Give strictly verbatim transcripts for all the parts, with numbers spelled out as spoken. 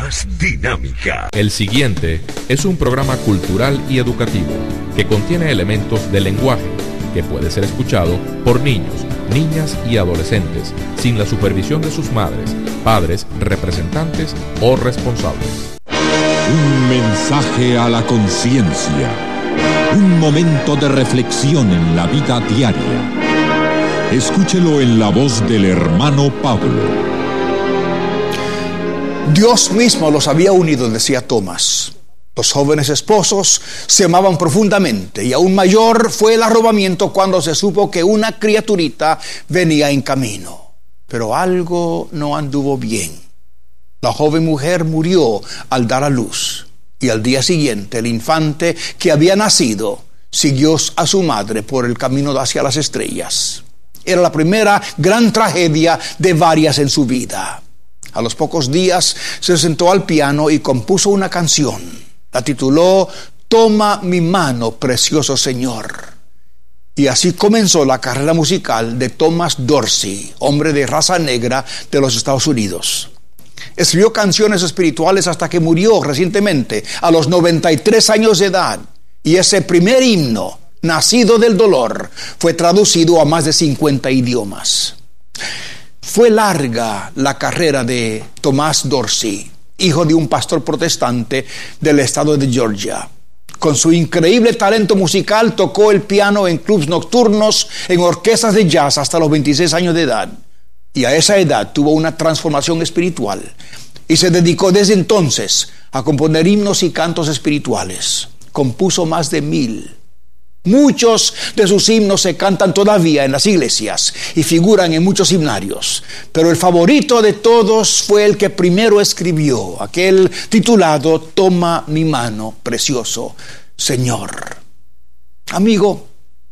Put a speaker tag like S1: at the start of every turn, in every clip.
S1: más dinámica.
S2: El siguiente es un programa cultural y educativo que contiene elementos de lenguaje que puede ser escuchado por niños, niñas y adolescentes sin la supervisión de sus madres, padres, representantes o responsables.
S3: Un mensaje a la conciencia. Un momento de reflexión en la vida diaria. Escúchelo en la voz del hermano Pablo.
S4: Dios mismo los había unido, decía Tomás. Los jóvenes esposos se amaban profundamente y aún mayor fue el arrobamiento cuando se supo que una criaturita venía en camino. Pero algo no anduvo bien. La joven mujer murió al dar a luz y al día siguiente el infante que había nacido siguió a su madre por el camino hacia las estrellas. Era la primera gran tragedia de varias en su vida. A los pocos días se sentó al piano y compuso una canción. La tituló Toma mi mano, precioso Señor. Y así comenzó la carrera musical de Thomas Dorsey, hombre de raza negra de los Estados Unidos. Escribió canciones espirituales hasta que murió recientemente, a los noventa y tres años de edad. Y ese primer himno, nacido del dolor, fue traducido a más de cincuenta idiomas. Fue larga la carrera de Thomas Dorsey, hijo de un pastor protestante del estado de Georgia. Con su increíble talento musical tocó el piano en clubes nocturnos, en orquestas de jazz hasta los veintiséis años de edad. Y a esa edad tuvo una transformación espiritual y se dedicó desde entonces a componer himnos y cantos espirituales. Compuso más de mil. Muchos de sus himnos se cantan todavía en las iglesias y figuran en muchos himnarios, pero el favorito de todos fue el que primero escribió, aquel titulado Toma mi mano, precioso Señor. Amigo,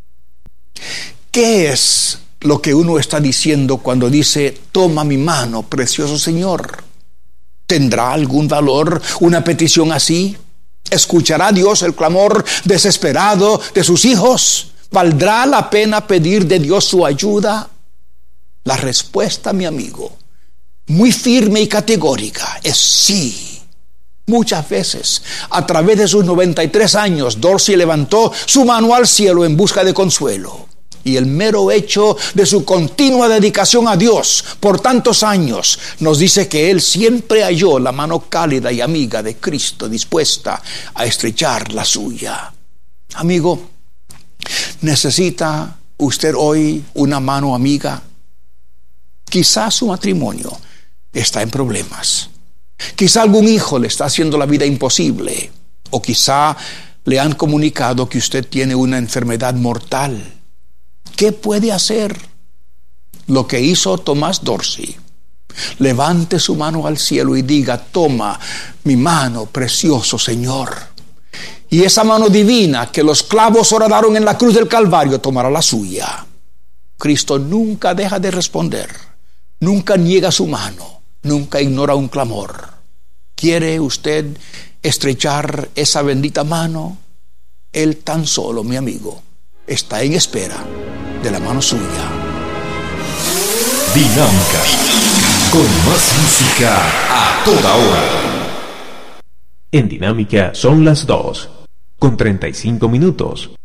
S4: ¿qué es lo que uno está diciendo cuando dice toma mi mano, precioso Señor? ¿Tendrá algún valor una petición así? ¿Escuchará Dios el clamor desesperado de sus hijos? ¿Valdrá la pena pedir de Dios su ayuda? La respuesta, mi amigo, muy firme y categórica, es sí. Muchas veces, a través de sus noventa y tres años, Dorsey levantó su mano al cielo en busca de consuelo. Y el mero hecho de su continua dedicación a Dios por tantos años nos dice que él siempre halló la mano cálida y amiga de Cristo dispuesta a estrechar la suya. Amigo, ¿necesita usted hoy una mano amiga? Quizás su matrimonio está en problemas. Quizá algún hijo le está haciendo la vida imposible. O quizá le han comunicado que usted tiene una enfermedad mortal. ¿Qué puede hacer? Lo que hizo Thomas Dorsey. Levante su mano al cielo y diga, toma mi mano, precioso Señor. Y esa mano divina que los clavos horadaron en la cruz del Calvario tomará la suya. Cristo nunca deja de responder, nunca niega su mano, nunca ignora un clamor. ¿Quiere usted estrechar esa bendita mano? Él tan solo, mi amigo, está en espera de la mano suya.
S1: Dinámica, con más música a toda hora.
S5: En Dinámica son las dos, con treinta y cinco minutos.